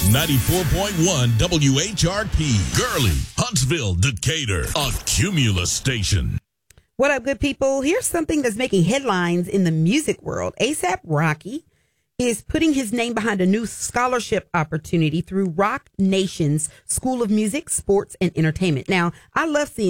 94.1 WHRP, Gurley, Huntsville, Decatur, a Cumulus station. What up, good people? Here's something that's making headlines in the music world. A$AP Rocky is putting his name behind a new scholarship opportunity through Roc Nation's School of Music, Sports, and Entertainment. Now, I love seeing